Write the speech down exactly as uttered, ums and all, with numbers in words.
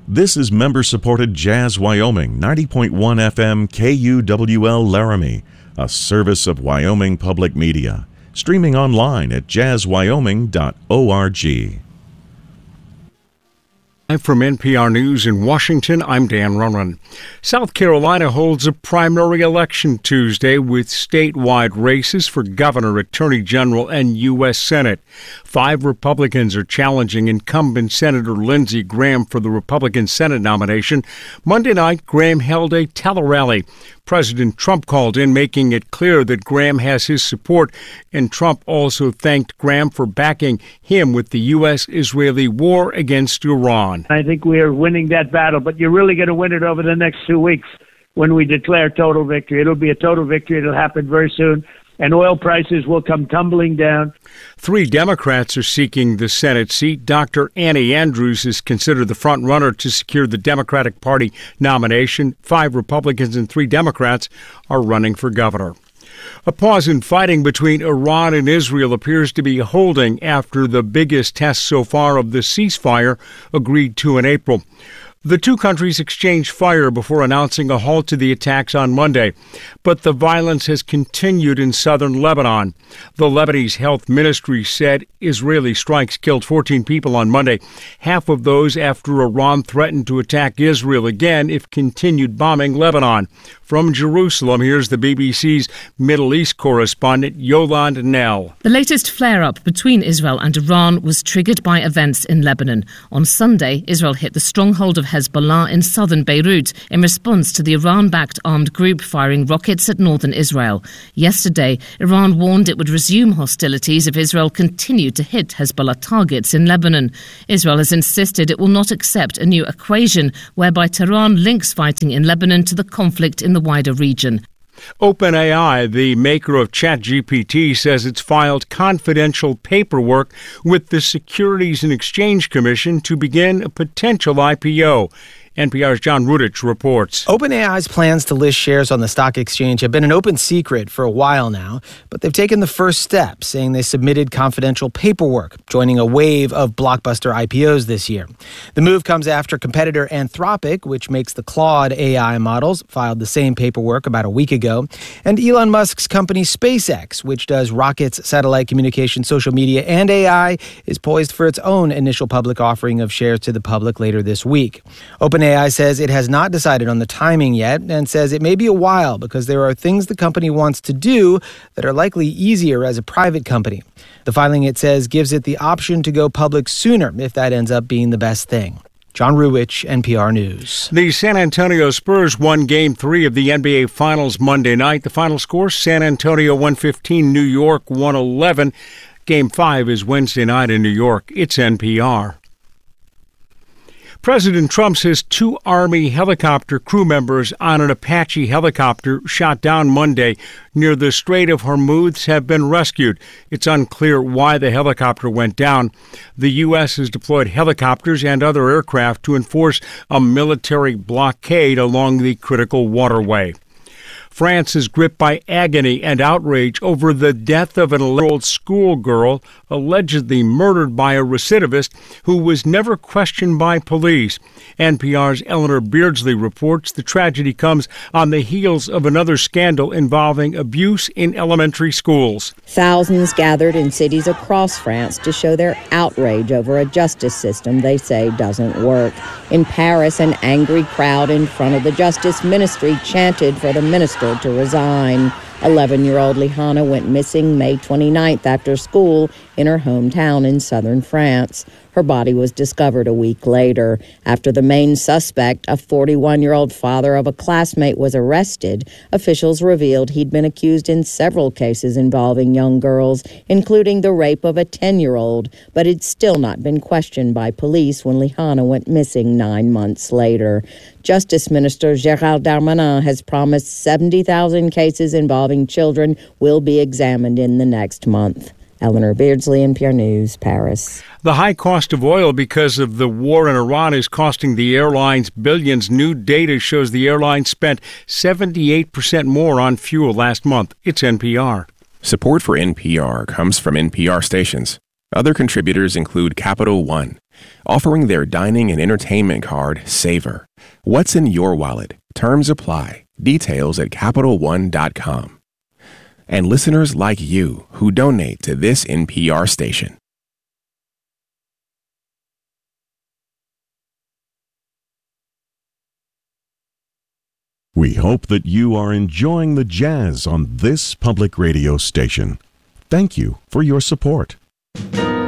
This is member-supported Jazz Wyoming, ninety point one F M K U W L Laramie, a service of Wyoming Public Media. Streaming online at jazz wyoming dot org. From N P R News in Washington, I'm Dan Runyon. South Carolina holds a primary election Tuesday with statewide races for governor, attorney general, and U S Senate. Five Republicans are challenging incumbent Senator Lindsey Graham for the Republican Senate nomination. Monday night, Graham held a tele-rally. President Trump called in, making it clear that Graham has his support, and Trump also thanked Graham for backing him with the U S Israeli war against Iran. I think we are winning that battle, but you're really going to win it over the next two weeks when we declare total victory. It'll be a total victory. It'll happen very soon, and oil prices will come tumbling down. Three Democrats are seeking the Senate seat. Doctor Annie Andrews is considered the front runner to secure the Democratic Party nomination. Five Republicans and three Democrats are running for governor. A pause in fighting between Iran and Israel appears to be holding after the biggest test so far of the ceasefire agreed to in April. The two countries exchanged fire before announcing a halt to the attacks on Monday, but the violence has continued in southern Lebanon. The Lebanese Health Ministry said Israeli strikes killed fourteen people on Monday, half of those after Iran threatened to attack Israel again if continued bombing Lebanon. From Jerusalem, here's the B B C's Middle East correspondent Yolande Nell. The latest flare-up between Israel and Iran was triggered by events in Lebanon. On Sunday, Israel hit the stronghold of Hezbollah in southern Beirut in response to the Iran-backed armed group firing rockets at northern Israel. Yesterday, Iran warned it would resume hostilities if Israel continued to hit Hezbollah targets in Lebanon. Israel has insisted it will not accept a new equation whereby Tehran links fighting in Lebanon to the conflict in the wider region. OpenAI, the maker of ChatGPT, says it's filed confidential paperwork with the Securities and Exchange Commission to begin a potential I P O. N P R's John Rudich reports. OpenAI's plans to list shares on the stock exchange have been an open secret for a while now, but they've taken the first step, saying they submitted confidential paperwork, joining a wave of blockbuster I P Os this year. The move comes after competitor Anthropic, which makes the Claude A I models, filed the same paperwork about a week ago, and Elon Musk's company SpaceX, which does rockets, satellite communication, social media, and A I, is poised for its own initial public offering of shares to the public later this week. OpenAI OpenAI says it has not decided on the timing yet and says it may be a while because there are things the company wants to do that are likely easier as a private company. The filing, it says, gives it the option to go public sooner if that ends up being the best thing. John Ruwich, N P R News. The San Antonio Spurs won Game three of the N B A Finals Monday night. The final score, San Antonio one fifteen, New York one eleven. Game five is Wednesday night in New York. It's N P R. President Trump says two Army helicopter crew members on an Apache helicopter shot down Monday near the Strait of Hormuz have been rescued. It's unclear why the helicopter went down. The U S has deployed helicopters and other aircraft to enforce a military blockade along the critical waterway. France is gripped by agony and outrage over the death of an eleven-year-old schoolgirl allegedly murdered by a recidivist who was never questioned by police. N P R's Eleanor Beardsley reports the tragedy comes on the heels of another scandal involving abuse in elementary schools. Thousands gathered in cities across France to show their outrage over a justice system they say doesn't work. In Paris, an angry crowd in front of the Justice Ministry chanted for the minister to resign. eleven-year-old Lihana went missing May twenty-ninth after school in her hometown in southern France. Her body was discovered a week later. After the main suspect, a forty-one-year-old father of a classmate, was arrested, officials revealed he'd been accused in several cases involving young girls, including the rape of a ten-year-old, but had still not been questioned by police when Lihana went missing nine months later. Justice Minister Gérald Darmanin has promised seventy thousand cases involving children will be examined in the next month. Eleanor Beardsley, N P R News, Paris. The high cost of oil because of the war in Iran is costing the airlines billions. New data shows the airlines spent seventy-eight percent more on fuel last month. It's N P R. Support for N P R comes from N P R stations. Other contributors include Capital One, offering their dining and entertainment card, Savor. What's in your wallet? Terms apply. Details at Capital One dot com. And listeners like you who donate to this N P R station. We hope that you are enjoying the jazz on this public radio station. Thank you for your support.